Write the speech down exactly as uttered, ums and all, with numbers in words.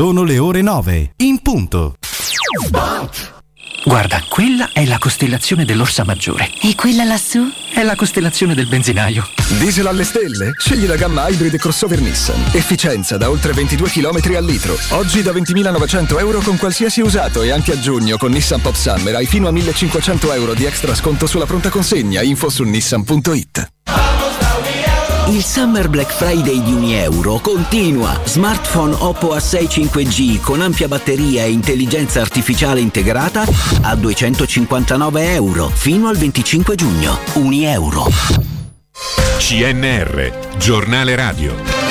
Sono le ore nove, in punto. Guarda, quella è la costellazione dell'Orsa Maggiore. E quella lassù? È la costellazione del benzinaio. Diesel alle stelle? Scegli la gamma Hybrid Crossover Nissan. Efficienza da oltre ventidue chilometri al litro. Oggi da ventimilanovecento euro con qualsiasi usato, e anche a giugno con Nissan Pop Summer hai fino a millecinquecento euro di extra sconto sulla pronta consegna. Info su nissan punto it. Il Summer Black Friday di Unieuro continua. Smartphone Oppo A sei cinque G con ampia batteria e intelligenza artificiale integrata a duecentocinquantanove euro fino al venticinque giugno. Unieuro. C N R, giornale radio.